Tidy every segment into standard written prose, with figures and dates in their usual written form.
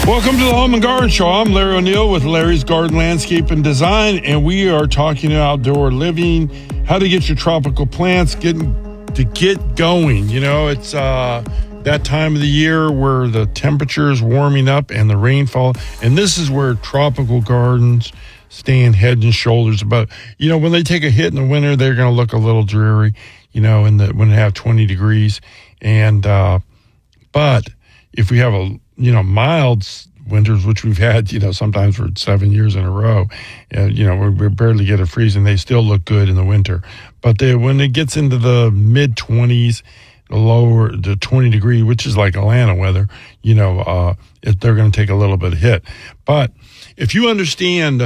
Welcome to the Home and Garden Show. I'm Larry O'Neill with Larry's Garden Landscape and Design, and we are talking outdoor living, how to get your tropical plants get going. You know, it's that time of the year where the temperature is warming up and the rainfall, and this is where tropical gardens stand head and shoulders above. You know, when they take a hit in the winter, they're going to look a little dreary, you know, when they have 20 degrees. And but if we have mild winters, which we've had, sometimes for 7 years in a row, we barely get a freeze, and they still look good in the winter. But when it gets into the mid 20s, lower to 20 degree, which is like Atlanta weather, they're going to take a little bit of hit. But if you understand,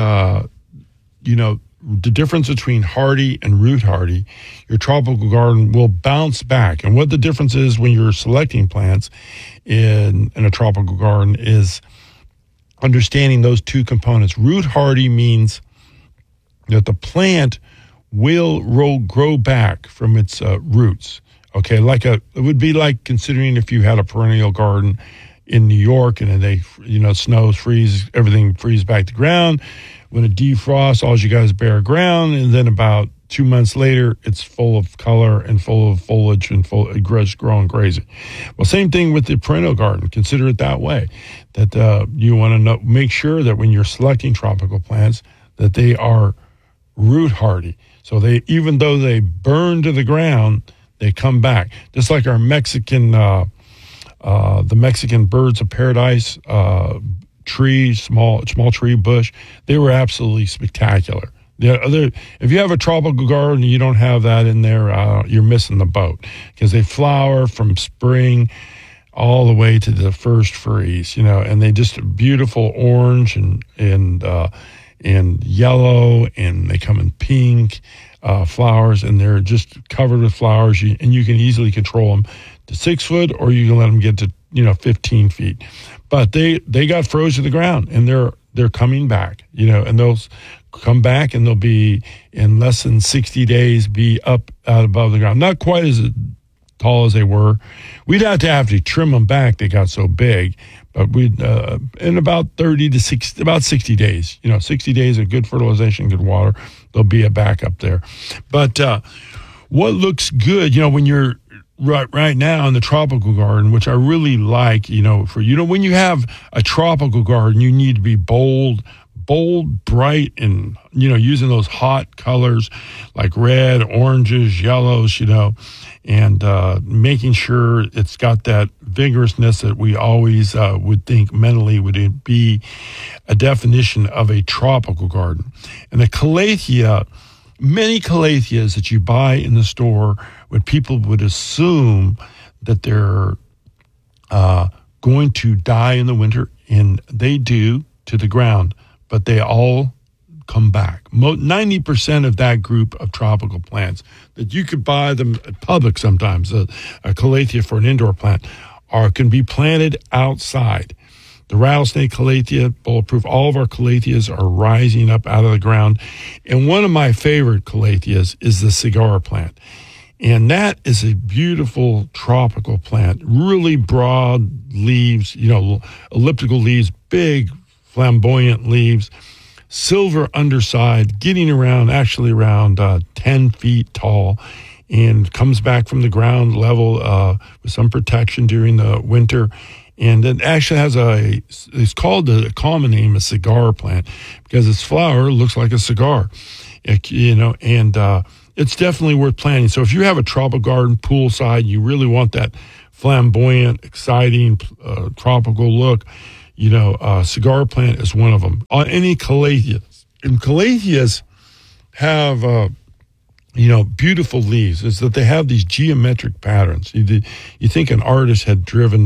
the difference between hardy and root hardy, your tropical garden will bounce back. And what the difference is when you're selecting plants in a tropical garden is understanding those two components. Root hardy means that the plant will grow back from its roots. Okay, it would be like considering if you had a perennial garden in New York and snows, freeze, everything freezes back to ground. When it defrosts, all you got is bare ground, and then about 2 months later, it's full of color and full of foliage and it's growing crazy. Well, same thing with the perennial garden. Consider it that way, that you want to make sure that when you're selecting tropical plants, that they are root hardy. So even though they burn to the ground, they come back. Just like our Mexican, the Mexican birds of paradise, tree, small tree bush, they were absolutely spectacular. If you have a tropical garden and you don't have that in there, you're missing the boat, because they flower from spring all the way to the first freeze, and they just beautiful orange and yellow, and they come in pink flowers, and they're just covered with flowers, and you can easily control them to 6 foot, or you can let them get to 15 feet. But they got froze to the ground, and they're coming back, and they'll come back, and they'll be in less than 60 days be up out above the ground. Not quite as tall as they were. We'd have to trim them back. They got so big, but we'd in about 60 days. 60 days of good fertilization, good water, they'll be back up there. But what looks good, when you're right now in the tropical garden, which I really like, when you have a tropical garden, you need to be bold, bright, and, using those hot colors like red, oranges, yellows, and making sure it's got that vigorousness that we always would think mentally would be a definition of a tropical garden. And the calathea, many calatheas that you buy in the store, what people would assume that they're going to die in the winter, and they do, to the ground, but they all come back. 90% of that group of tropical plants that you could buy them at Publix sometimes, a calathea for an indoor plant, can be planted outside. The rattlesnake calathea, bulletproof, all of our calatheas are rising up out of the ground. And one of my favorite calatheas is the cigar plant. And that is a beautiful tropical plant, really broad leaves, elliptical leaves, big flamboyant leaves, silver underside, getting around 10 feet tall, and comes back from the ground level with some protection during the winter. And it actually has it's called the common name, a cigar plant, because its flower looks like a cigar, and it's definitely worth planting. So if you have a tropical garden poolside, you really want that flamboyant, exciting, tropical look, cigar plant is one of them. On any calatheas, and calatheas have beautiful leaves, is that they have these geometric patterns. You think an artist had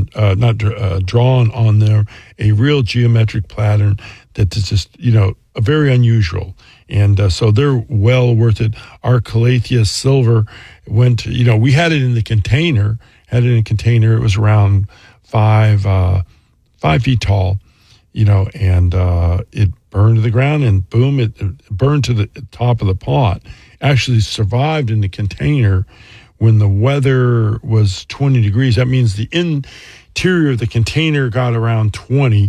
drawn on there a real geometric pattern that is just, very unusual. And so they're well worth it. Our Calathea silver went, we had it in the container, It was around 5 feet tall, and it burned to the ground, and boom, it burned to the top of the pot. Actually survived in the container when the weather was 20 degrees. That means the interior of the container got around 20,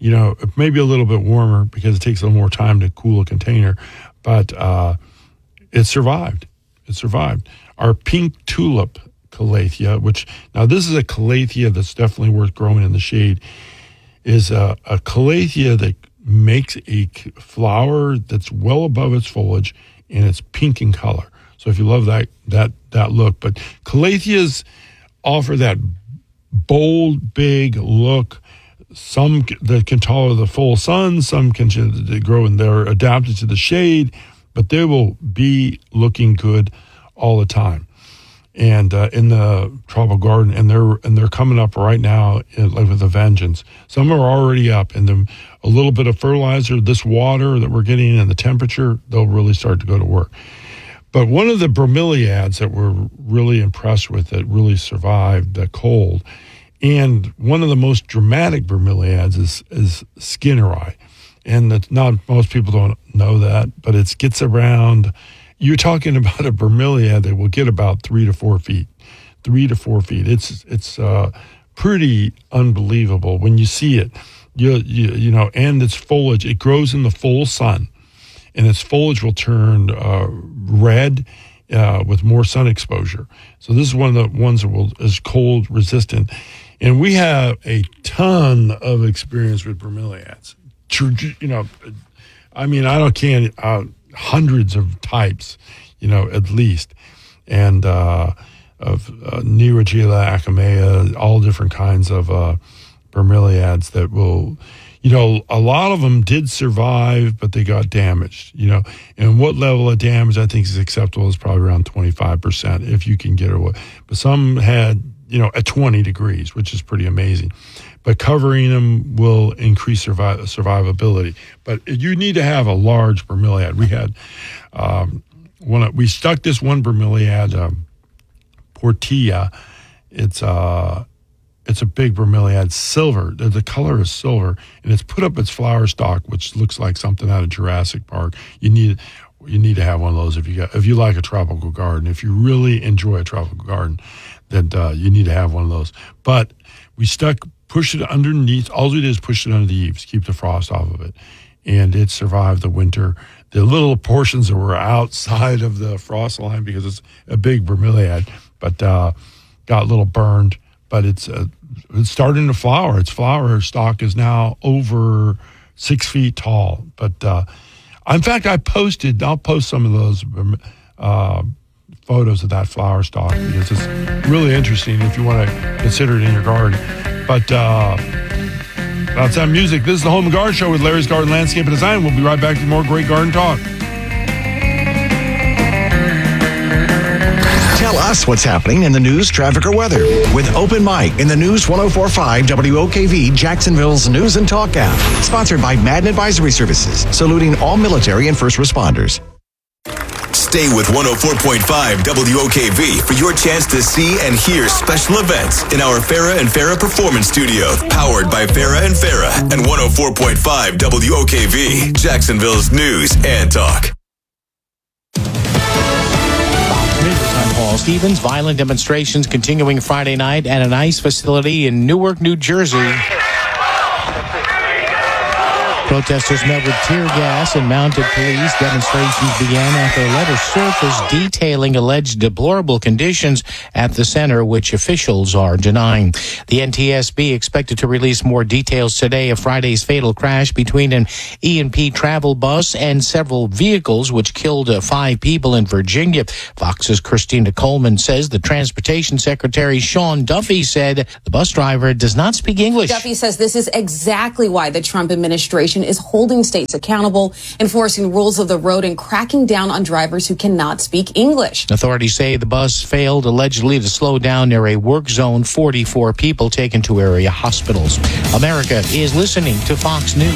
maybe a little bit warmer because it takes a little more time to cool a container, but it survived. It survived. Our pink tulip calathea, which now this is a calathea that's definitely worth growing in the shade, is a calathea that makes a flower that's well above its foliage and it's pink in color. So if you love that look, but calatheas offer that bold, big look. Some that can tolerate the full sun, some can grow and they're adapted to the shade, but they will be looking good all the time. And in the tropical garden, and they're coming up right now like with a vengeance. Some are already up, and then a little bit of fertilizer, this water that we're getting, and the temperature, they'll really start to go to work. But one of the bromeliads that we're really impressed with that really survived the cold, and one of the most dramatic bromeliads is Skinneri. And not most people don't know that, but it gets around. You're talking about a bromeliad that will get about 3 to 4 feet. 3 to 4 feet. It's pretty unbelievable when you see it. And its foliage, it grows in the full sun, and its foliage will turn red with more sun exposure. So this is one of the ones that is cold resistant. And we have a ton of experience with bromeliads. Hundreds of types, at least. And of Neurogila, Acamea, all different kinds of bromeliads that will, a lot of them did survive, but they got damaged, And what level of damage I think is acceptable is probably around 25% if you can get it away. But some had, at 20 degrees, which is pretty amazing. But covering them will increase survivability. But you need to have a large bromeliad. We had we stuck this one bromeliad, Portilla. It's a big bromeliad, silver. The color is silver, and it's put up its flower stalk, which looks like something out of Jurassic Park. You need to have one of those if you like a tropical garden. If you really enjoy a tropical garden, then you need to have one of those. But we pushed it underneath. All we did is push it under the eaves, keep the frost off of it, and it survived the winter. The little portions that were outside of the frost line, because it's a big bromeliad, but got a little burned. But it's starting to flower. Its flower stalk is now over 6 feet tall. But in fact, I'll post some of those photos of that flower stalk, because it's really interesting if you want to consider it in your garden. But that's that music. This is the Home and Garden Show with Larry's Garden Landscape and Design. We'll be right back with more great garden talk. Tell us what's happening in the news, traffic, or weather with Open Mic in the News 104.5 WOKV, Jacksonville's News and Talk app. Sponsored by Madden Advisory Services, saluting all military and first responders. Stay with 104.5 WOKV for your chance to see and hear special events in our Farah and Farah Performance Studio, powered by Farah and Farah and 104.5 WOKV, Jacksonville's News and Talk. I'm Paul Stevens. Violent demonstrations continuing Friday night at an ICE facility in Newark, New Jersey. Protesters met with tear gas and mounted police. Demonstrations began after a letter surfaced detailing alleged deplorable conditions at the center, which officials are denying. The NTSB expected to release more details today of Friday's fatal crash between an E&P travel bus and several vehicles, which killed 5 people in Virginia. Fox's Christina Coleman says the Transportation Secretary Sean Duffy said the bus driver does not speak English. Duffy says this is exactly why the Trump administration is holding states accountable, enforcing rules of the road, and cracking down on drivers who cannot speak English. Authorities say the bus failed allegedly to slow down near a work zone. 44 people taken to area hospitals. America is listening to Fox News.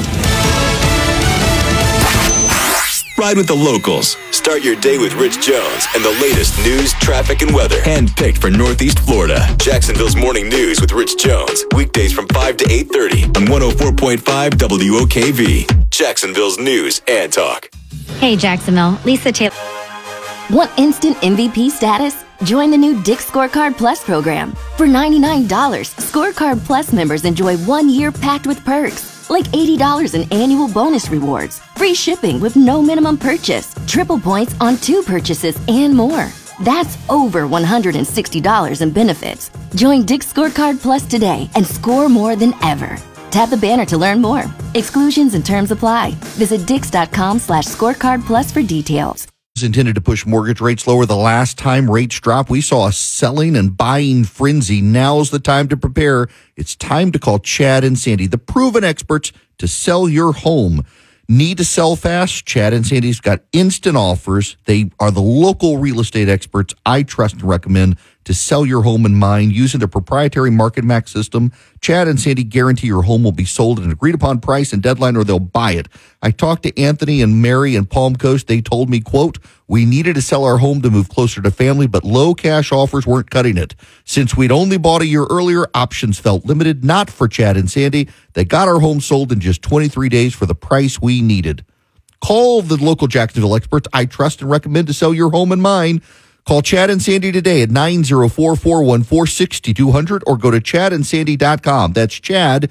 Ride with the locals. Start your day with Rich Jones and the latest news, traffic, and weather. Handpicked for Northeast Florida. Jacksonville's Morning News with Rich Jones. Weekdays from 5 to 8:30 on 104.5 WOKV. Jacksonville's News and Talk. Hey, Jacksonville. Lisa Taylor. Want instant MVP status? Join the new Dick's Scorecard Plus program. For $99, Scorecard Plus members enjoy 1 year packed with perks, like $80 in annual bonus rewards, free shipping with no minimum purchase, triple points on 2 purchases, and more. That's over $160 in benefits. Join Dick's Scorecard Plus today and score more than ever. Tap the banner to learn more. Exclusions and terms apply. Visit Dix.com/scorecard plus for details. Intended to push mortgage rates lower. The last time rates dropped, we saw a selling and buying frenzy. Now's the time to prepare. It's time to call Chad and Sandy, the proven experts to sell your home. Need to sell fast? Chad and Sandy's got instant offers. They are the local real estate experts I trust and recommend to sell your home and mine using their proprietary Market Max system. Chad and Sandy guarantee your home will be sold at an agreed upon price and deadline, or they'll buy it. I talked to Anthony and Mary in Palm Coast. They told me, quote, we needed to sell our home to move closer to family, but low cash offers weren't cutting it. Since we'd only bought a year earlier, options felt limited. Not for Chad and Sandy. They got our home sold in just 23 days for the price we needed. Call the local Jacksonville experts I trust and recommend to sell your home and mine. Call Chad and Sandy today at 904-414-6200 or go to chadandsandy.com. That's Chad,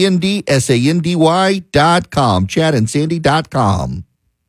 ANDSANDY.com. chadandsandy.com.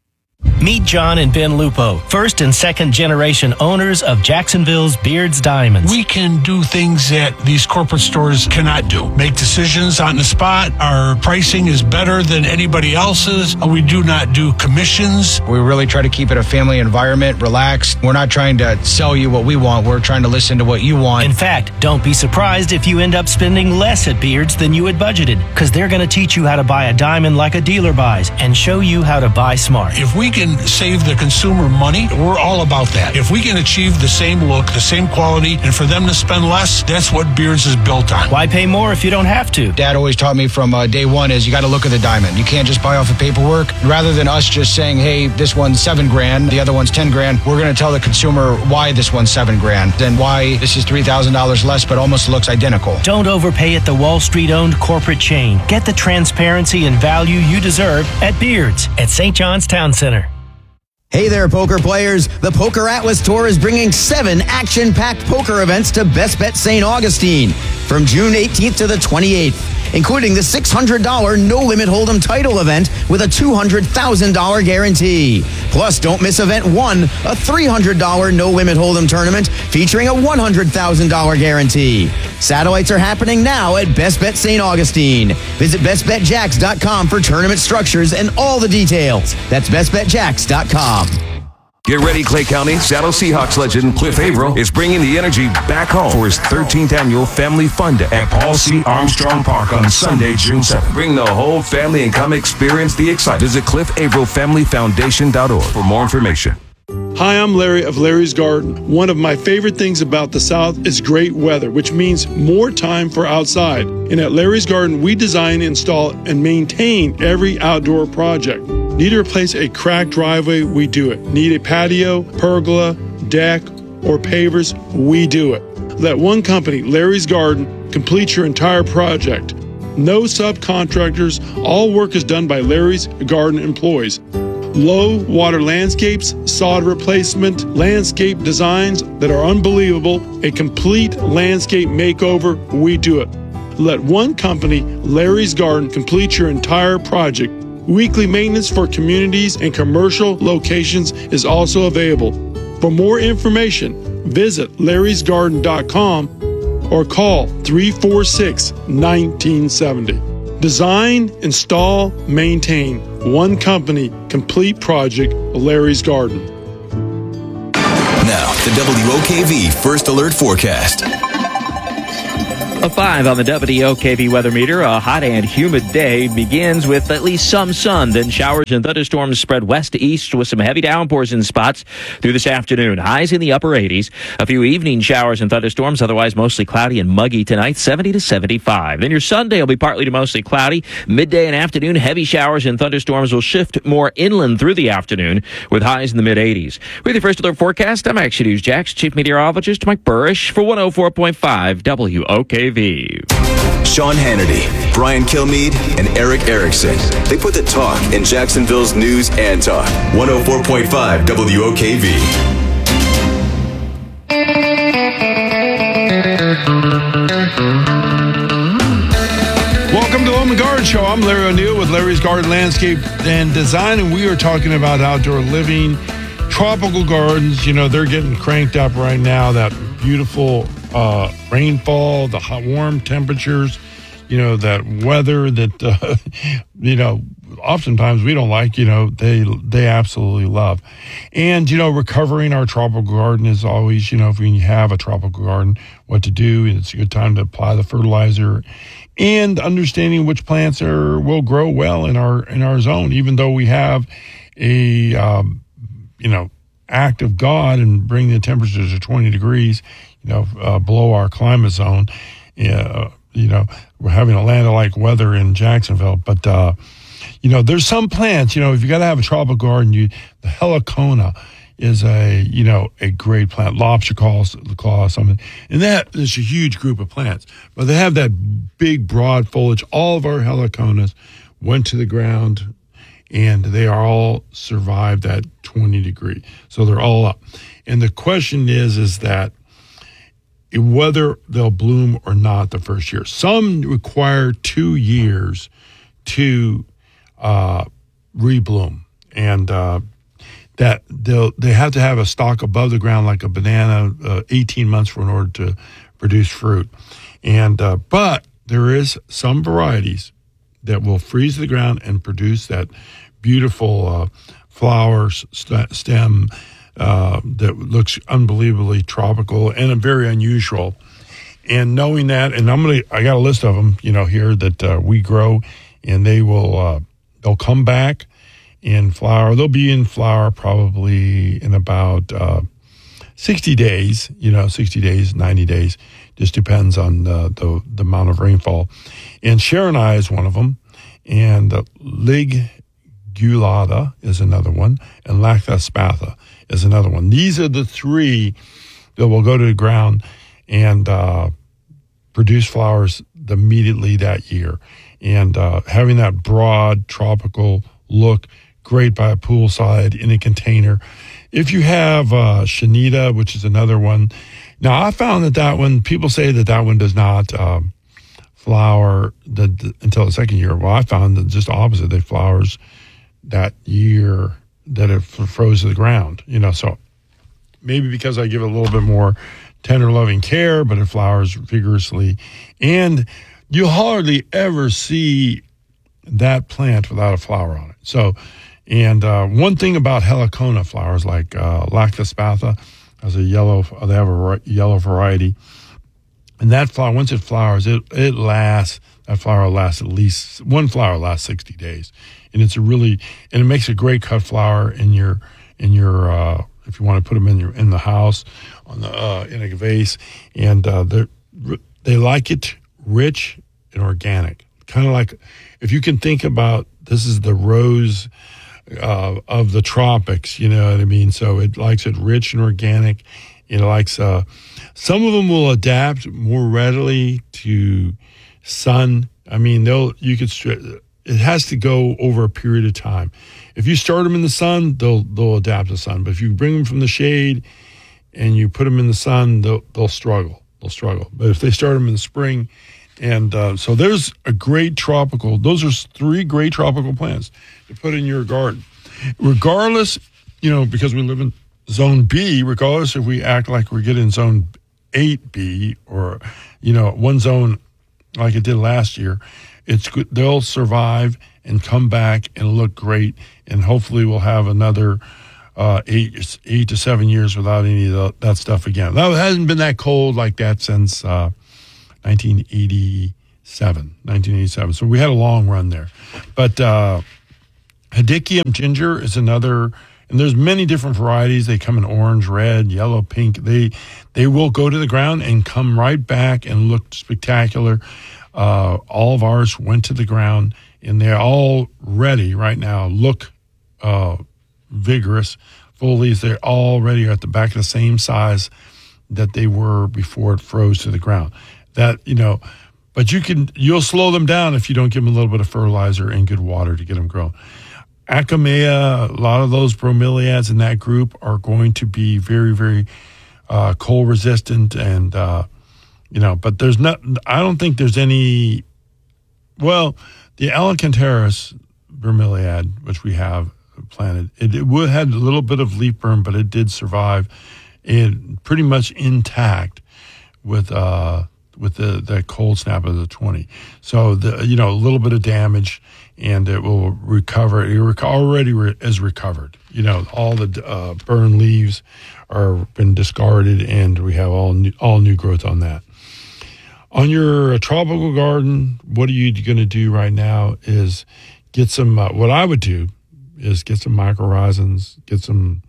Meet John and Ben Lupo, first and second generation owners of Jacksonville's Beards Diamonds. We can do things that these corporate stores cannot do. Make decisions on the spot. Our pricing is better than anybody else's. We do not do commissions. We really try to keep it a family environment, relaxed. We're not trying to sell you what we want. We're trying to listen to what you want. In fact, don't be surprised if you end up spending less at Beards than you had budgeted, because they're going to teach you how to buy a diamond like a dealer buys and show you how to buy smart. If we can save the consumer money, we're all about that. If we can achieve the same look, the same quality, and for them to spend less, that's what Beards is built on. Why pay more if you don't have to? Dad always taught me from day one is you got to look at the diamond. You can't just buy off of paperwork. Rather than us just saying, hey, this one's $7,000, the other one's $10,000, we're going to tell the consumer why this one's $7,000 and why this is $3,000 less but almost looks identical. Don't overpay at the Wall Street-owned corporate chain. Get the transparency and value you deserve at Beards at St. John's Town Center. Hey there, poker players. The Poker Atlas Tour is bringing 7 action-packed poker events to Best Bet St. Augustine from June 18th to the 28th, including the $600 no-limit hold'em title event with a $200,000 guarantee. Plus, don't miss event 1, a $300 no-limit hold'em tournament featuring a $100,000 guarantee. Satellites are happening now at Best Bet St. Augustine. Visit bestbetjacks.com for tournament structures and all the details. That's bestbetjacks.com. Get ready, Clay County. Seattle Seahawks legend Cliff Averill is bringing the energy back home for his 13th annual Family Fun Day at Paul C. Armstrong Park on Sunday, June 7th. Bring the whole family and come experience the excitement. Visit CliffAverillFamilyFoundation.org for more information. Hi, I'm Larry of Larry's Garden. One of my favorite things about the South is great weather, which means more time for outside. And at Larry's Garden, we design, install, and maintain every outdoor project. Need to replace a cracked driveway? We do it. Need a patio, pergola, deck, or pavers? We do it. Let one company, Larry's Garden, complete your entire project. No subcontractors. All work is done by Larry's Garden employees. Low water landscapes, sod replacement, landscape designs that are unbelievable, a complete landscape makeover, we do it. Let one company, Larry's Garden, complete your entire project. Weekly maintenance for communities and commercial locations is also available. For more information, visit larrysgarden.com or call 346-1970. Design, install, maintain. One company, complete project, Larry's Garden. Now, the WOKV First Alert Forecast. A 5 on the WOKV weather meter. A hot and humid day begins with at least some sun. Then showers and thunderstorms spread west to east with some heavy downpours in spots through this afternoon. Highs in the upper 80s. A few evening showers and thunderstorms. Otherwise mostly cloudy and muggy tonight. 70 to 75. Then your Sunday will be partly to mostly cloudy. Midday and afternoon, heavy showers and thunderstorms will shift more inland through the afternoon with highs in the mid 80s. With your First Alert Forecast, I'm Action News Jax Chief Meteorologist Mike Burrish for 104.5 WOKV. Sean Hannity, Brian Kilmeade, and Eric Erickson. They put the talk in Jacksonville's news and talk. 104.5 WOKV. Welcome to the Garden Show. I'm Larry O'Neill with Larry's Garden Landscape and Design, and we are talking about outdoor living, tropical gardens. You know, they're getting cranked up right now. That beautiful rainfall, the hot, warm temperatures, you know, that weather that, you know, oftentimes we don't like, you know, they absolutely love. And, you know, recovering our tropical garden is always, you know, if you have a tropical garden, what to do. It's a good time to apply the fertilizer and understanding which plants will grow well in our zone, even though we have a, you know, act of God and bring the temperatures to 20 degrees, you know, below our climate zone. You know, we're having Atlanta-like weather in Jacksonville, but, you know, there's some plants, you know, if you got to have a tropical garden, the helicona is a great plant, lobster claw, something. And that is a huge group of plants, but they have that big, broad foliage. All of our heliconas went to the ground and they all survived that 20 degree. So they're all up. And the question is that whether they'll bloom or not the first year. Some require 2 years to rebloom, and that they have to have a stalk above the ground like a banana, 18 months in order to produce fruit. And but there is some varieties that will freeze the ground and produce that beautiful flower stem that looks unbelievably tropical and very unusual. And knowing that, and I got a list of them, you know, here that we grow, and they'll come back in flower. They'll be in flower probably in about 60 days, you know, 60 days, 90 days, just depends on the amount of rainfall. And Sharonii is one of them, and Ligulata is another one, and Lacthospatha is another one. These are the three that will go to the ground and produce flowers immediately that year. And having that broad tropical look, great by a poolside in a container. If you have Shanita, which is another one. Now, I found that one, people say that one does not flower until the second year. Well, I found that just opposite. They flowers that year that it froze to the ground, you know. So maybe because I give it a little bit more tender, loving care, but it flowers vigorously. And you'll hardly ever see that plant without a flower on it. So, and one thing about helicona flowers, like Lacthospatha, has they have a yellow variety. And that flower, once it flowers, it lasts, that flower lasts one flower lasts 60 days. And and it makes a great cut flower in your if you want to put them in the house, in a vase. And they like it rich and organic. Kind of like, if you can think about, this is the rose of the tropics, you know what I mean? So it likes it rich and organic. It likes, some of them will adapt more readily to sun. I mean, it has to go over a period of time. If you start them in the sun, they'll adapt to sun. But if you bring them from the shade and you put them in the sun, they'll struggle. But if they start them in the spring, and so there's a great tropical, those are 3 great tropical plants to put in your garden. Regardless, you know, because we live in zone B, regardless if we act like we get in zone 8B or, you know, one zone like it did last year, it's good. They'll survive and come back and look great. And hopefully we'll have another 8 to 7 years without any of that stuff again. Now, it hasn't been that cold like that since 1987. So we had a long run there. But Hedychium ginger is another, and there's many different varieties. They come in orange, red, yellow, pink. They will go to the ground and come right back and look spectacular. All of ours went to the ground, and they're all ready right now. Look vigorous. Full leaves, they're all ready at the back of the same size that they were before it froze to the ground. That, you know, but you'll slow them down if you don't give them a little bit of fertilizer and good water to get them grown. Acamea, a lot of those bromeliads in that group are going to be very, very cold resistant, and you know, but I don't think there's any. Well, The Alocanthus bromeliad, which we have planted, it had a little bit of leaf burn, but it did survive, and pretty much intact with that cold snap of the 20. So a little bit of damage, and it will recover. It already is recovered. All the burned leaves are been discarded, and we have all new growth on that. On your tropical garden, what are you going to do right now is get some, what I would do is get some mycorrhizans, get some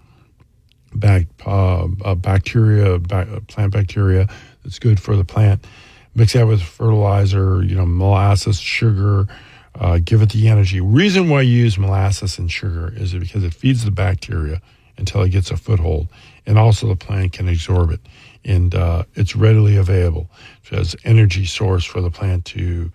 bacteria, plant bacteria that's good for the plant. Mix that with fertilizer, molasses, sugar, give it the energy. Reason why you use molasses and sugar is because it feeds the bacteria until it gets a foothold, and also the plant can absorb it, and it's readily available as energy source for the plant to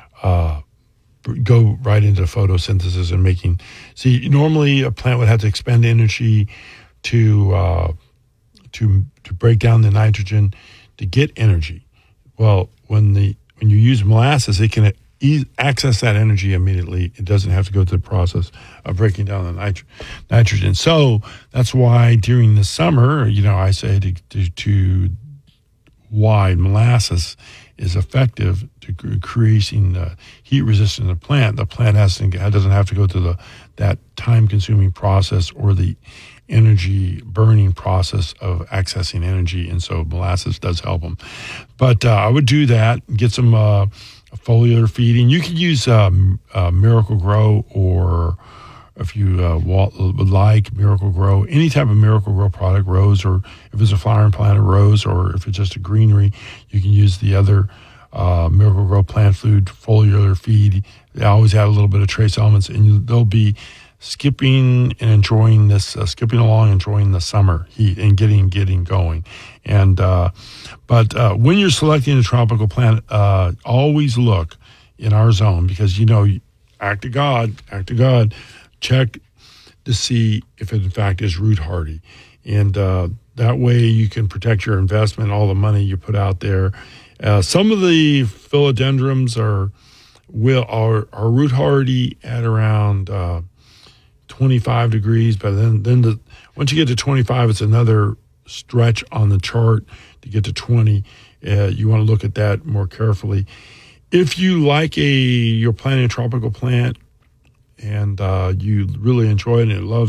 go right into photosynthesis and making. See, normally a plant would have to expend energy to break down the nitrogen to get energy. Well, when you use molasses, it can access that energy immediately. It doesn't have to go through the process of breaking down the nitrogen. So that's why during the summer, I say to why molasses is effective to creating the heat resistance of the plant. The plant doesn't have to go through that time-consuming process or the energy burning process of accessing energy, and so molasses does help them. But I would do that. Get some foliar feeding. You could use Miracle-Gro, or if you would like Miracle-Gro, any type of Miracle-Gro product, rose, or if it's a flowering plant, a rose, or if it's just a greenery, you can use the other Miracle-Gro plant food, foliar feed. They always have a little bit of trace elements, and they'll be skipping along, enjoying the summer heat and getting going. And but when you're selecting a tropical plant, always look in our zone, because act to God, check to see if it in fact is root hardy, and that way you can protect your investment, all the money you put out there. Some of the philodendrons are root hardy at around 25 degrees, but then once you get to 25, it's another stretch on the chart to get to 20. You want to look at that more carefully. If you like you're planting a tropical plant and you really enjoy it, and it loves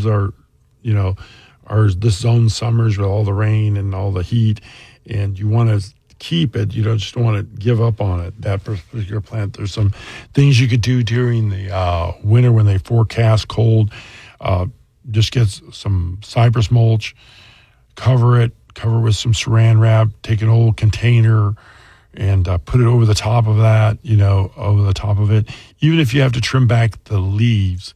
this zone summers with all the rain and all the heat, and you want to keep it, you just don't want to give up on it, that particular plant. There's some things you could do during the winter when they forecast cold. Just get some cypress mulch, cover it with some saran wrap, take an old container and put it over the top of that, over the top of it. Even if you have to trim back the leaves,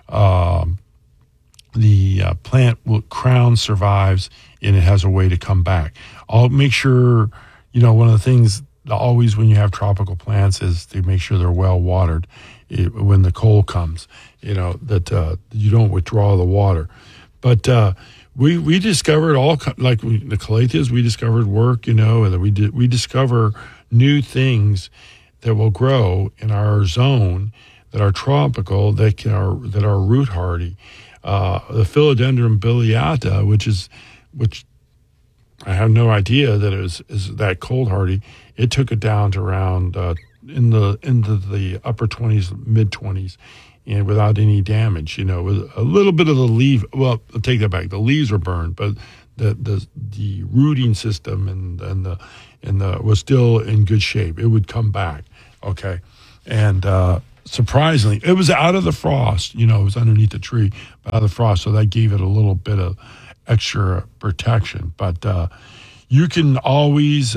the plant crown survives, and it has a way to come back. I'll make sure, one of the things always when you have tropical plants is to make sure they're well watered when the cold comes, that you don't withdraw the water. But we discovered the calatheas, we discovered work, and that we discover new things that will grow in our zone that are tropical, that are root hardy. The Philodendron biliata, which I have no idea that is that cold hardy. It took it down to around into the upper 20s, mid 20s, and without any damage. With a little bit of the leaf. Well, I'll take that back. The leaves were burned, but the rooting system and the was still in good shape. It would come back. Okay, and surprisingly, it was out of the frost. It was underneath the tree, but out of the frost, so that gave it a little bit of extra protection. But you can always,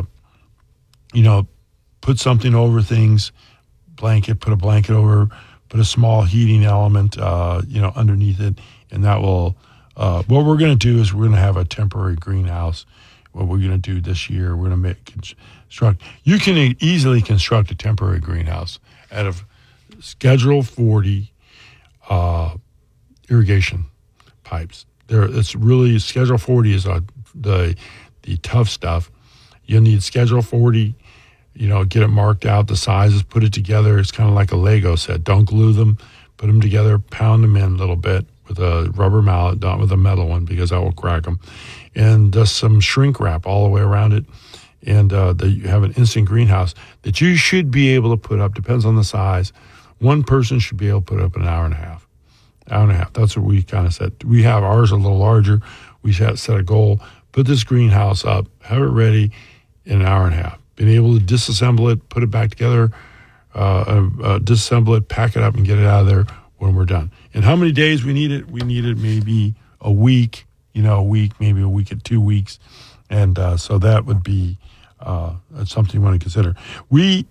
put something over things, put a blanket over, put a small heating element, underneath it, and that will. What we're going to do is we're going to have a temporary greenhouse. What we're going to do this year, we're going to construct. You can easily construct a temporary greenhouse out of Schedule 40 irrigation pipes. It's really Schedule 40 is the tough stuff. You'll need Schedule 40 get it marked out, the sizes, put it together. It's kind of like a Lego set. Don't glue them, put them together, pound them in a little bit with a rubber mallet, not with a metal one because that will crack them. And just some shrink wrap all the way around it. And you have an instant greenhouse that you should be able to put up, depends on the size. One person should be able to put up in an hour and a half. That's what we kind of said. We have ours a little larger. We set a goal, put this greenhouse up, have it ready in an hour and a half. Being able to disassemble it, put it back together, disassemble it, pack it up, and get it out of there when we're done. And how many days we need it? We need it maybe a week, maybe a week or 2 weeks. And so that would be something you want to consider. We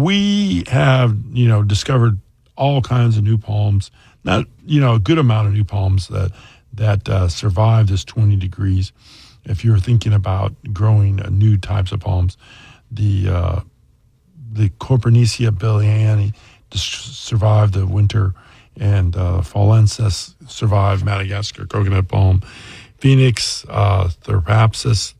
have, discovered all kinds of new palms, not, a good amount of new palms that survive this 20 degrees. If you're thinking about growing new types of palms, the Copernicia billiani survived the winter, and Falensis survived Madagascar coconut palm. Phoenix Theothapsis,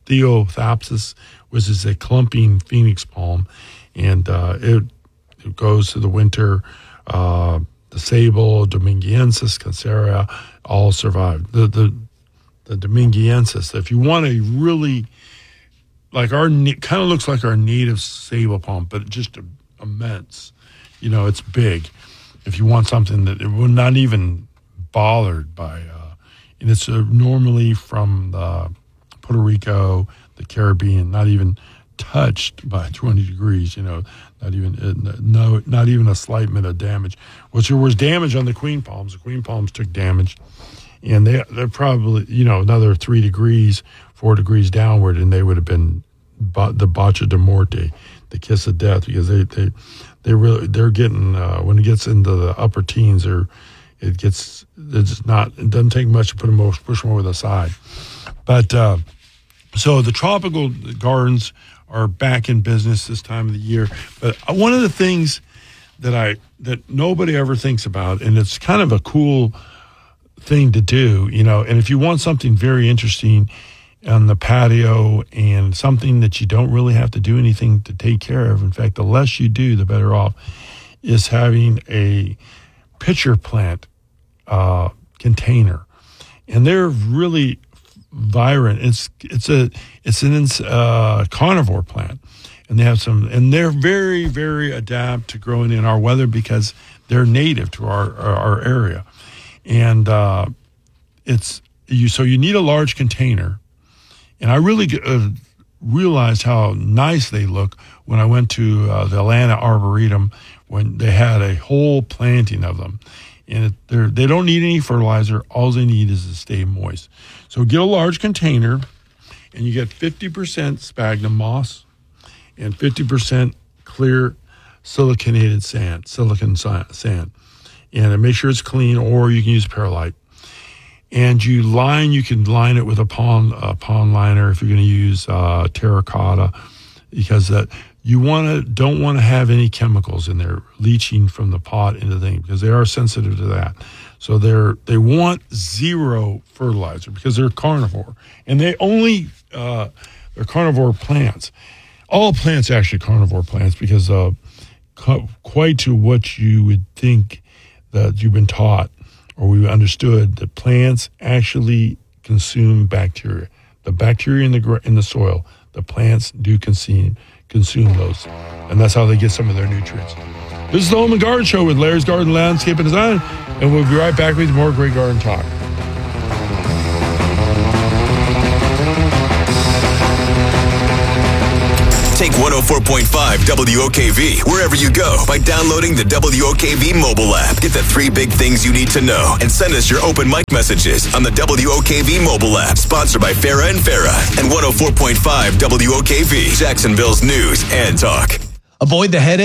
which is a clumping phoenix palm, and it goes to the winter. The sable, Dominguensis, Cancera, all survived. The Dominguensis, if you want a really, kind of looks like our native sable palm, but just immense. It's big. If you want something that it will not even bothered by, and it's normally from Puerto Rico, the Caribbean, not even touched by 20 degrees, not even a slight bit of damage. There was damage on the queen palms. The queen palms took damage, and they're probably, another 3 degrees, 4 degrees downward, and they would have been the Bacia de Morte, the kiss of death, because they're getting, when it gets into the upper teens, it doesn't take much to push them over the side. But, so the tropical gardens are back in business this time of the year. But one of the things that nobody ever thinks about, and it's kind of a cool thing to do, and if you want something very interesting on the patio and something that you don't really have to do anything to take care of, in fact, the less you do, the better off, is having a pitcher plant container. And they're really vibrant. It's an carnivore plant, and they have and they're very, very adapt to growing in our weather because they're native to our area. And so you need a large container. And I really realized how nice they look when I went to the Atlanta Arboretum, when they had a whole planting of them. And they don't need any fertilizer. All they need is to stay moist. So get a large container, and you get 50% sphagnum moss and 50% clear silicon sand. And make sure it's clean, or you can use perlite. And you can line it with a pond liner if you're going to use terracotta, because you don't want to have any chemicals in there leaching from the pot into the thing, because they are sensitive to that. So they want zero fertilizer because they're carnivore, and they're carnivore plants. All plants actually carnivore plants, because quite to what you would think that you've been taught or we understood, that plants actually consume bacteria. The bacteria in the soil, the plants do consume those, and that's how they get some of their nutrients. This is the Home and Garden Show with Larry's Garden Landscape and Design, and we'll be right back with more great garden talk. Take 104.5 WOKV wherever you go by downloading the WOKV mobile app. Get the 3 big things you need to know and send us your open mic messages on the WOKV mobile app. Sponsored by Farah and Farah and 104.5 WOKV, Jacksonville's news and talk. Avoid the headache